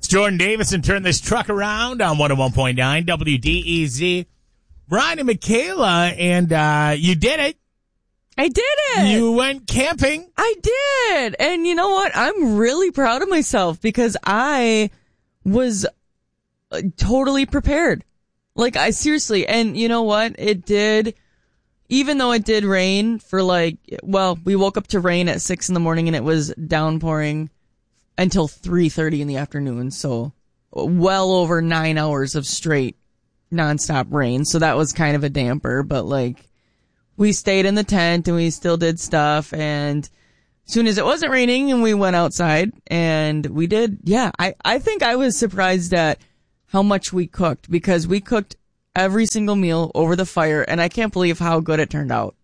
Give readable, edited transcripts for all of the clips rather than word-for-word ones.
It's Jordan Davison. Turn this truck around on 101.9 WDEZ. Brian and Michaela, and you did it. I did it. You went camping. I did. And you know what? I'm really proud of myself because I was totally prepared. Like, I seriously, and you know what? It did, even though it did rain for we woke up to rain at 6 a.m. and it was downpouring until 3:30 in the afternoon. So well over 9 hours of straight nonstop rain. So that was kind of a damper, but we stayed in the tent and we still did stuff. And as soon as it wasn't raining and we went outside and we did, I think I was surprised at how much we cooked because we cooked every single meal over the fire and I can't believe how good it turned out.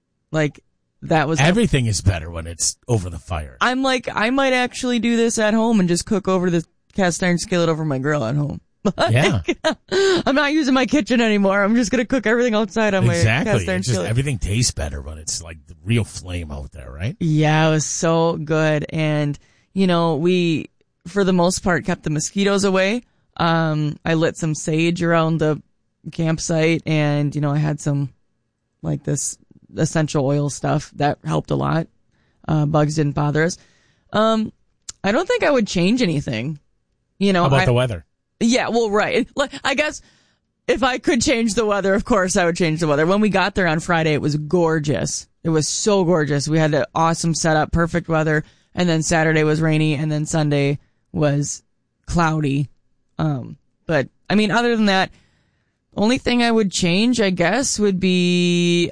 That was everything is better when it's over the fire. I'm I might actually do this at home and just cook over the cast iron skillet over my grill at home. Yeah. I'm not using my kitchen anymore. I'm just going to cook everything outside on my cast iron skillet. Everything tastes better when it's the real flame out there, right? Yeah, it was so good. And, we, for the most part, kept the mosquitoes away. I lit some sage around the campsite and, I had some this essential oil stuff that helped a lot. Bugs didn't bother us. I don't think I would change anything. How about the weather? Yeah, well, right. I guess if I could change the weather, of course I would change the weather. When we got there on Friday, it was gorgeous. It was so gorgeous. We had an awesome setup, perfect weather. And then Saturday was rainy and then Sunday was cloudy. But I mean, other than that, only thing I would change, I guess, would be,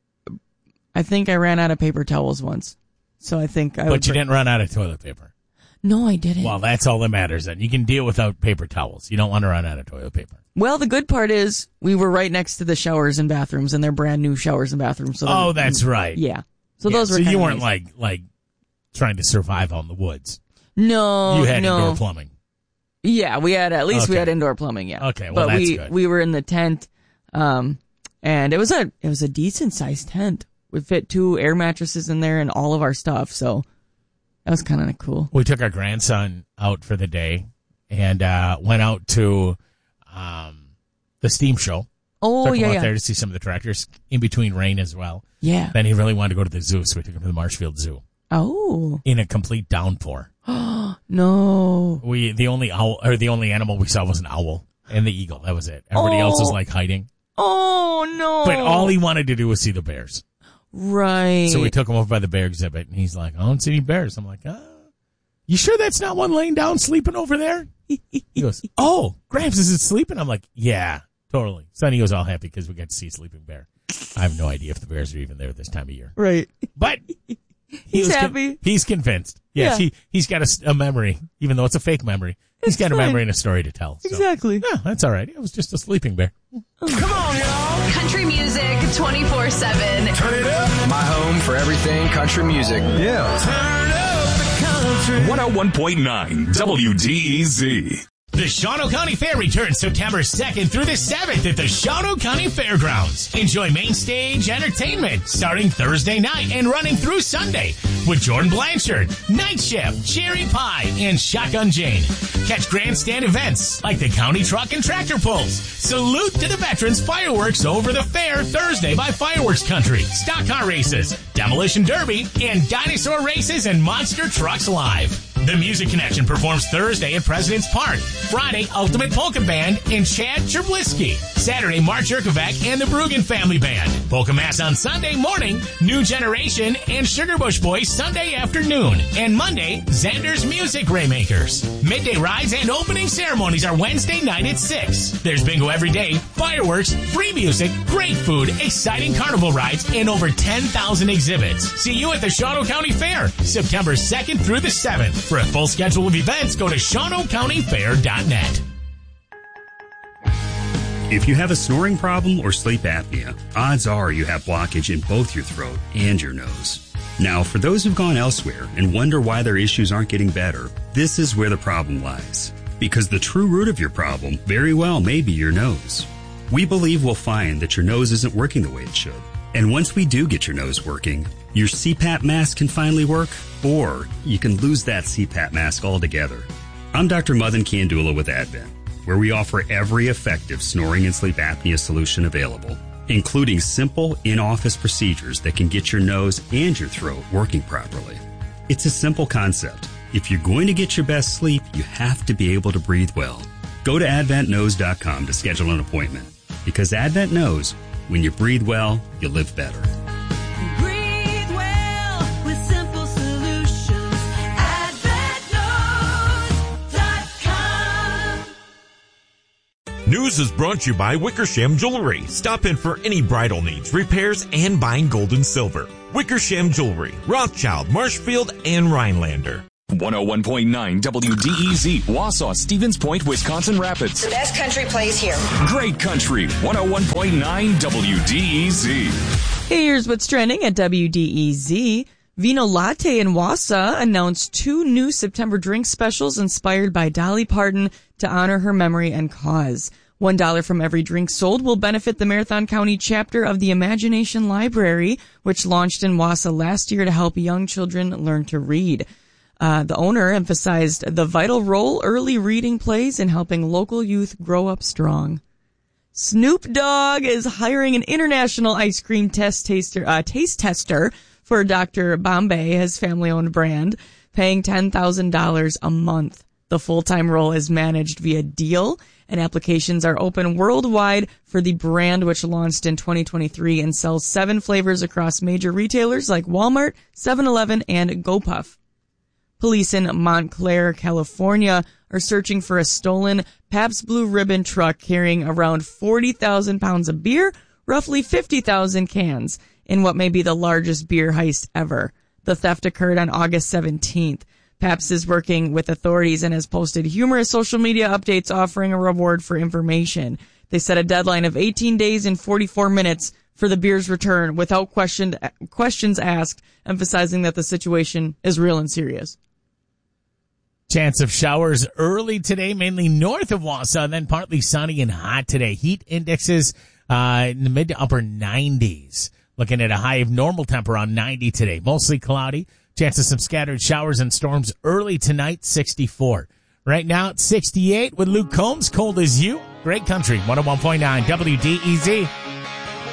I think I ran out of paper towels once. So I think But you didn't run out of toilet paper. No, I didn't. Well, that's all that matters then. You can deal without paper towels. You don't want to run out of toilet paper. Well, the good part is we were right next to the showers and bathrooms, and they're brand new showers and bathrooms. So that's right. Yeah. So those were so kind you of weren't nice. Trying to survive out in the woods. No, you had indoor plumbing. Yeah, we had we had indoor plumbing. Yeah. Okay, well but that's good. We were in the tent, and it was a decent sized tent. We fit 2 air mattresses in there and all of our stuff. So. That was kind of cool. We took our grandson out for the day and went out to the steam show. Oh, took him yeah, out there to see some of the tractors in between rain as well. Yeah. Then he really wanted to go to the zoo, so we took him to the Marshfield Zoo. Oh. In a complete downpour. No. The only animal we saw was an owl and the eagle. That was it. Everybody else was hiding. Oh, no. But all he wanted to do was see the bears. Right. So we took him over by the bear exhibit, and he's like, I don't see any bears. I'm like, you sure that's not one laying down sleeping over there? He goes, oh, Gramps, is it sleeping? I'm like, yeah, totally. So then he was all happy because we got to see a sleeping bear. I have no idea if the bears are even there this time of year. Right. But he's happy. He's convinced. Yes, yeah. He's got a memory, even though it's a fake memory. He's got a memory and a story to tell. So. Exactly. Yeah, that's all right. It was just a sleeping bear. Come on, y'all. Country music 24/7. Turn it up. My home for everything country music. Yeah. Turn up the country. 101.9 WDEZ. The Shawano County Fair returns September 2nd through the 7th at the Shawano County Fairgrounds. Enjoy main stage entertainment starting Thursday night and running through Sunday with Jordan Blanchard, Night Shift, Cherry Pie, and Shotgun Jane. Catch grandstand events like the County Truck and Tractor Pulls. Salute to the veterans fireworks over the fair Thursday by Fireworks Country. Stock car races, demolition derby, and dinosaur races and monster trucks live. The Music Connection performs Thursday at President's Park. Friday, Ultimate Polka Band and Chad Cherblisky. Saturday, Mark Jerkovac and the Bruggen Family Band. Polka Mass on Sunday morning, New Generation and Sugarbush Boys Sunday afternoon. And Monday, Xander's Music Raymakers. Midday rides and opening ceremonies are Wednesday night at 6. There's bingo every day, fireworks, free music, great food, exciting carnival rides, and over 10,000 exhibits. See you at the Shawano County Fair, September 2nd through the 7th. For a full schedule of events, go to ShawanoCountyFair.net. If you have a snoring problem or sleep apnea, odds are you have blockage in both your throat and your nose. Now, for those who've gone elsewhere and wonder why their issues aren't getting better, this is where the problem lies. Because the true root of your problem very well may be your nose. We believe we'll find that your nose isn't working the way it should. And once we do get your nose working, your CPAP mask can finally work, or you can lose that CPAP mask altogether. I'm Dr. Madan Kandula with Advent, where we offer every effective snoring and sleep apnea solution available, including simple in-office procedures that can get your nose and your throat working properly. It's a simple concept. If you're going to get your best sleep, you have to be able to breathe well. Go to adventknows.com to schedule an appointment, because Advent knows when you breathe well, you live better. Breathe well with simple solutions. AdventKnows.com. News is brought to you by Wickersham Jewelry. Stop in for any bridal needs, repairs, and buying gold and silver. Wickersham Jewelry, Rothschild, Marshfield, and Rhinelander. 101.9 WDEZ, Wausau, Stevens Point, Wisconsin Rapids. The best country plays here. Great country, 101.9 WDEZ. Hey, here's what's trending at WDEZ. Vino Latte in Wausau announced 2 new September drink specials inspired by Dolly Parton to honor her memory and cause. $1 from every drink sold will benefit the Marathon County chapter of the Imagination Library, which launched in Wausau last year to help young children learn to read. The owner emphasized the vital role early reading plays in helping local youth grow up strong. Snoop Dogg is hiring an international ice cream taste tester for Dr. Bombay, his family-owned brand, paying $10,000 a month. The full-time role is managed via Deal, and applications are open worldwide for the brand, which launched in 2023 and sells 7 flavors across major retailers like Walmart, 7-Eleven, and GoPuff. Police in Montclair, California are searching for a stolen Pabst Blue Ribbon truck carrying around 40,000 pounds of beer, roughly 50,000 cans, in what may be the largest beer heist ever. The theft occurred on August 17th. Pabst is working with authorities and has posted humorous social media updates offering a reward for information. They set a deadline of 18 days and 44 minutes for the beer's return without questions asked, emphasizing that the situation is real and serious. Chance of showers early today, mainly north of Wausau, then partly sunny and hot today. Heat indexes in the mid to upper 90s. Looking at a high of normal temp around 90 today. Mostly cloudy. Chance of some scattered showers and storms early tonight, 64. Right now it's 68 with Luke Combs, Cold as You. Great country, 101.9 WDEZ.